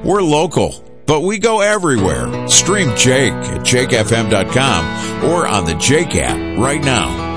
We're local, but we go everywhere. Stream Jake at jakefm.com or on the Jake app right now.